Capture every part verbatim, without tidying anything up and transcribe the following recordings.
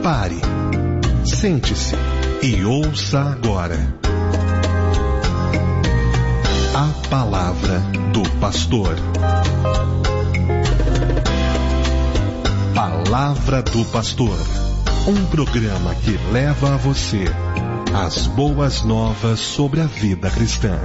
Pare, sente-se e ouça agora a palavra do pastor. Palavra do Pastor, um programa que leva a você as boas novas sobre a vida cristã.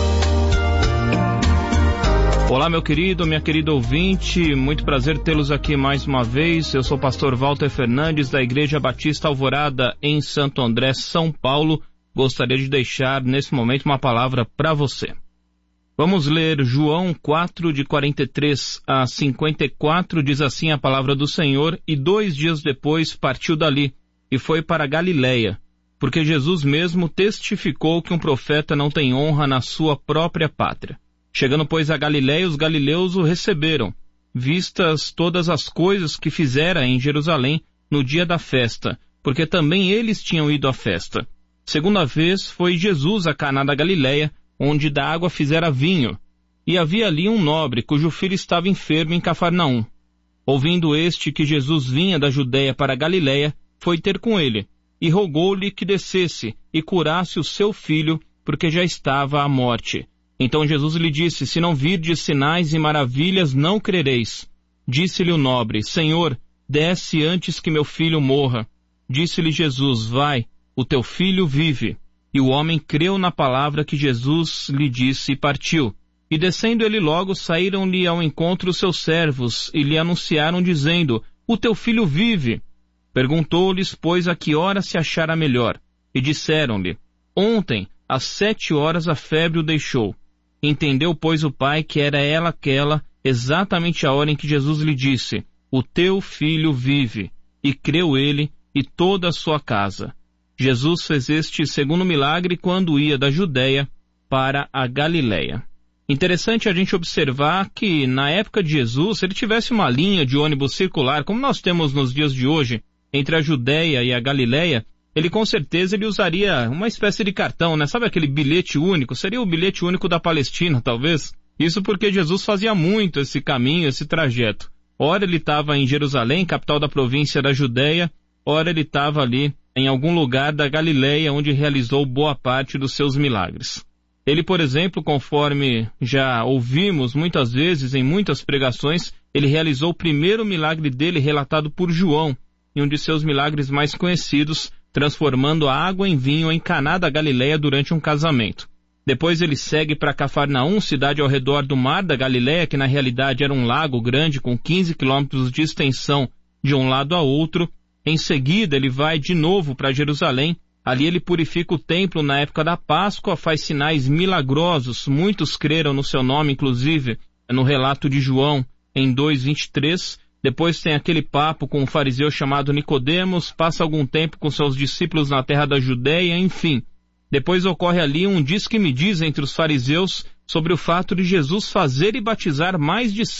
Olá, meu querido, minha querida ouvinte, muito prazer tê-los aqui mais uma vez. Eu sou o pastor Walter Fernandes, da Igreja Batista Alvorada, em Santo André, São Paulo. Gostaria de deixar, nesse momento, uma palavra para você. Vamos ler João quatro, de quarenta e três a cinquenta e quatro, diz assim a palavra do Senhor: e dois dias depois partiu dali, e foi para Galiléia, porque Jesus mesmo testificou que um profeta não tem honra na sua própria pátria. Chegando, pois, a Galiléia, os galileus o receberam, vistas todas as coisas que fizera em Jerusalém no dia da festa, porque também eles tinham ido à festa. Segunda vez foi Jesus a Caná da Galiléia, onde da água fizera vinho, e havia ali um nobre, cujo filho estava enfermo em Cafarnaum. Ouvindo este que Jesus vinha da Judéia para a Galiléia, foi ter com ele, e rogou-lhe que descesse e curasse o seu filho, porque já estava à morte. Então Jesus lhe disse: se não virdes sinais e maravilhas, não crereis. Disse-lhe o nobre: Senhor, desce antes que meu filho morra. Disse-lhe Jesus: vai, o teu filho vive. E o homem creu na palavra que Jesus lhe disse e partiu. E descendo ele logo, saíram-lhe ao encontro os seus servos, e lhe anunciaram, dizendo: o teu filho vive. Perguntou-lhes, pois, a que hora se achara melhor. E disseram-lhe: ontem, às sete horas, a febre o deixou. Entendeu, pois, o pai que era ela aquela, exatamente a hora em que Jesus lhe disse: o teu filho vive. E creu ele e toda a sua casa. Jesus fez este segundo milagre quando ia da Judéia para a Galiléia. Interessante a gente observar que, na época de Jesus, se ele tivesse uma linha de ônibus circular, como nós temos nos dias de hoje, entre a Judéia e a Galiléia, ele com certeza ele usaria uma espécie de cartão, né? Sabe aquele bilhete único? Seria o bilhete único da Palestina, talvez? Isso porque Jesus fazia muito esse caminho, esse trajeto. Ora ele estava em Jerusalém, capital da província da Judéia, ora ele estava ali em algum lugar da Galiléia, onde realizou boa parte dos seus milagres. Ele, por exemplo, conforme já ouvimos muitas vezes em muitas pregações, ele realizou o primeiro milagre dele relatado por João, em um de seus milagres mais conhecidos, transformando a água em vinho em Caná da Galiléia durante um casamento. Depois ele segue para Cafarnaum, cidade ao redor do mar da Galiléia, que na realidade era um lago grande com quinze quilômetros de extensão de um lado a outro. Em seguida, ele vai de novo para Jerusalém. Ali ele purifica o templo na época da Páscoa, faz sinais milagrosos. Muitos creram no seu nome, inclusive, no relato de João, em dois, vinte e três. Depois tem aquele papo com um fariseu chamado Nicodemos, passa algum tempo com seus discípulos na terra da Judéia, enfim. Depois ocorre ali um diz que me diz entre os fariseus sobre o fato de Jesus fazer e batizar mais de